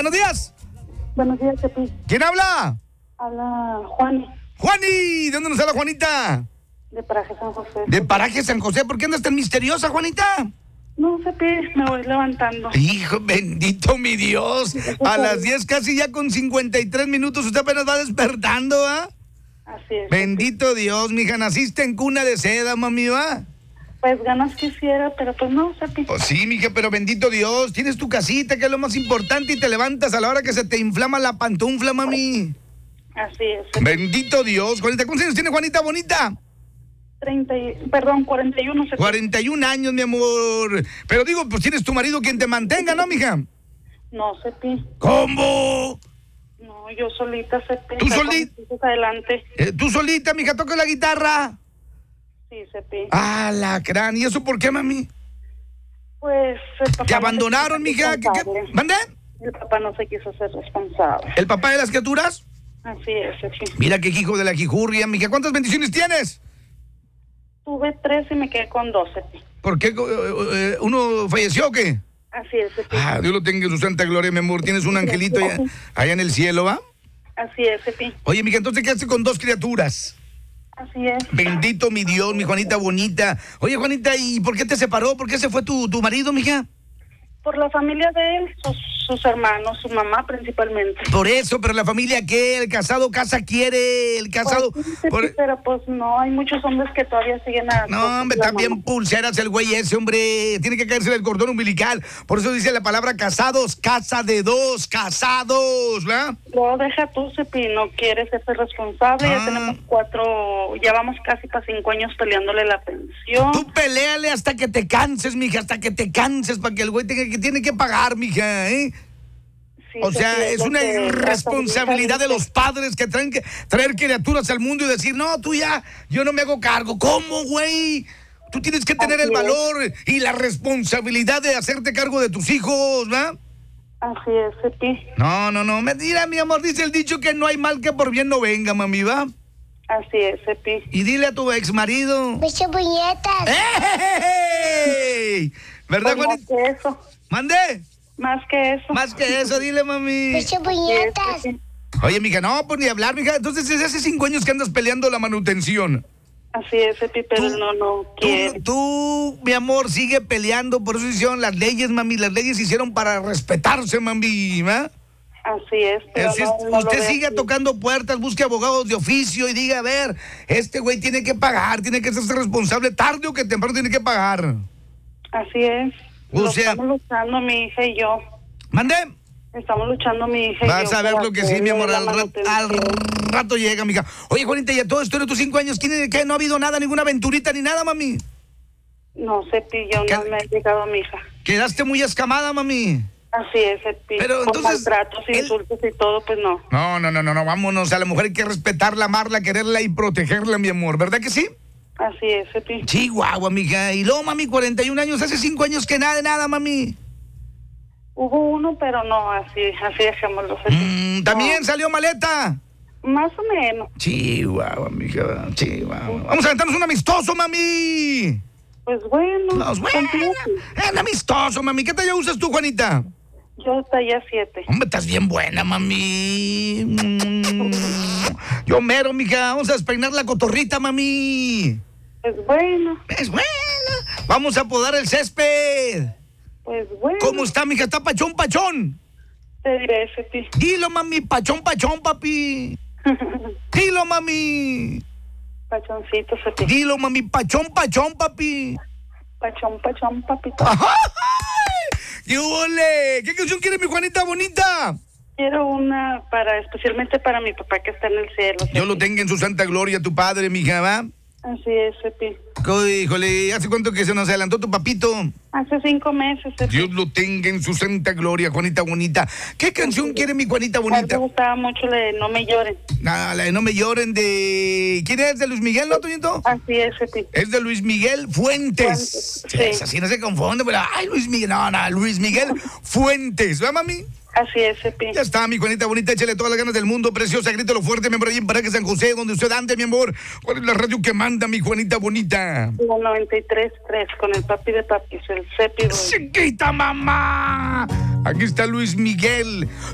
buenos días. Buenos días, Cepi. ¿Quién habla? Habla Juani, Juani, ¿de dónde nos habla Juanita? de Paraje San José. De Paraje San José, ¿por qué andas tan misteriosa, Juanita? No, Cepi, me voy levantando. Hijo, bendito mi Dios. A las 10 casi ya con 53 minutos, usted apenas va despertando, ¿ah? Así es. Bendito Dios, mija, naciste en cuna de seda, mami, ¿va? Pues ganas quisiera, pero pues no, Cepi. Pues sí, mija, pero bendito Dios, tienes tu casita, que es lo más importante, y te levantas a la hora que se te inflama la pantufla, mami. Así es, Cepi. Bendito Dios. Juanita, ¿cuántos años tiene Juanita bonita? 41, Cepi. 41 años, mi amor. Pero digo, pues tienes tu marido quien te mantenga, ¿no, mija? No, Cepi. ¿Cómo? No, yo solita, Cepi. ¿Tú solita? Adelante. ¿Tú solita, mija, toca la guitarra? Sí, Cepi. Ah, la crán. ¿Y eso por qué, mami? Pues el papá ¿Te no se abandonaron, quiso mija? ser ¿Qué? responsable. ¿Mandé? El papá no se quiso ser responsable. ¿El papá de las criaturas? Así es, Cepi. Mira qué hijo de la jijurria, mija. ¿Cuántas bendiciones tienes? Tuve 3 y me quedé con 2, Cepi. ¿Por qué? ¿Uno falleció o qué? Así es, Cepi. Ah, Dios lo tenga en su santa gloria, mi amor. Tienes un angelito allá en el cielo, ¿va? Así es, Cepi. Oye, mija, entonces ¿qué haces con 2 criaturas? Así es. Bendito mi Dios, mi Juanita bonita. Oye, Juanita, ¿y por qué te separó? ¿Por qué se fue tu marido, mija? Por la familia de él, sus hermanos, su mamá principalmente. Por eso, pero la familia, ¿qué? El casado casa quiere, el casado... Pues, sí, pero pues no, hay muchos hombres que todavía siguen a... No, hombre, la también mamá. pulseras el güey ese, hombre. Tiene que caerse el cordón umbilical. Por eso dice la palabra casados, casa de 2, casados, ¿verdad? Luego deja tú, Cepi, no quieres ser responsable. Ah. Ya tenemos 4, ya vamos casi para 5 años peleándole la pensión. Tú peleale hasta que te canses, mija, hasta que te canses, para que el güey tiene que pagar, mija, ¿eh? Sí, O sea, Cepi, es lo una que irresponsabilidad de los padres que traen que traer criaturas al mundo y decir, no, tú ya, yo no me hago cargo. ¿Cómo, güey? Tú tienes que tener Así el valor y la responsabilidad de hacerte cargo de tus hijos, ¿verdad? Así es, Cepi. No, mira, mi amor, dice el dicho que no hay mal que por bien no venga, mami, ¿va? Así es, Cepi. Y dile a tu ex marido. Muchas puñetas. ¡Ey! ¿Verdad, Pues más Juanita? que eso, ¿Mande? más que eso. Más que eso, dile, mami. Muchas Así es, puñetas. Cepi. Oye, mija, no, pues ni hablar, mija. Entonces, desde hace 5 años que andas peleando la manutención. Así es, Cepi, pero Tú- no quiere. Tú, mi amor, sigue peleando. Por eso hicieron las leyes, mami. Las leyes se hicieron para respetarse, mami, ¿va? Así es, pero Así es, no lo usted ve siga así. tocando puertas, busque abogados de oficio y diga, a ver, este güey tiene que pagar, tiene que ser responsable, tarde o que temprano tiene que pagar. Así es. O Lo sea- estamos luchando mi hija y yo. ¿Mande? Estamos luchando mi hija y yo. Vas a ver para lo que sí, mi amor, la al manutención. rato llega, mija. Oye, Juanita, y a todo esto de tus 5 años, ¿qué? ¿No ha habido nada, ninguna aventurita ni nada, mami? No, Cepi, yo ¿Qué? no me he llegado a mi hija. Quedaste muy escamada, mami. Así es, Cepi. Pero Con entonces, maltratos, él- insultos y todo, pues no. No, vámonos. A la mujer hay que respetarla, amarla, quererla y protegerla, mi amor. ¿Verdad que sí? Así es, Cepi. Chihuahua, mija. Y luego, mami, 41 años, hace 5 años que nada, mami. Hubo uno, pero no, así dejémoslo, Cepi. También salió maleta. No, más o menos. Chihuahua, mija, Chihuahua. Vamos a aventarnos un amistoso, mami. Pues bueno. Bueno, un amistoso, mami. ¿Qué talla usas tú, Juanita? Yo talla 7. Hombre, estás bien buena, mami. Yo mero, mija. Vamos a despeinar la cotorrita, mami. Pues bueno, Es buena. Vamos a podar el césped. pues bueno. ¿Cómo está, mija? ¿Está pachón? Te diré, Cepi. Dilo, mami. Pachón, papi. Dilo, mami. Pachoncito, Cepi. Dilo, mami. Pachón, papi. Pachón, papito. ¡Ay! ¡Qué ole! ¿Qué canción quiere mi Juanita bonita? Quiero una especialmente para mi papá que está en el cielo. Dios Cepi. lo tenga en su santa gloria, tu padre, mija, ¿va? Así es, Cepi. Híjole, ¿hace cuánto que se nos adelantó tu papito? Hace 5 meses, Cepi. Dios lo tenga en su santa gloria, Juanita bonita. ¿Qué canción quiere mi Juanita A él bonita? me gustaba mucho la de No me lloren. La de No me lloren de... ¿Quién es? ¿De Luis Miguel, no, Toñito? Así es, Cepi. Es de Luis Miguel Fuentes. Fuentes, Sí. sí. Es así, no se confunde, pero... Ay, Luis Miguel, no, Luis Miguel Fuentes, ¿va, mami? Así es, Cepi. Ya está, mi Juanita bonita, échale todas las ganas del mundo, preciosa, grítalo fuerte, mi amor, ahí en Paraje San José, donde usted ande, mi amor. ¿Cuál es la radio que manda, mi Juanita bonita? La 93.3 con el papi de papis, el Cepi. ¡Chiquita mamá! Aquí está Luis Miguel.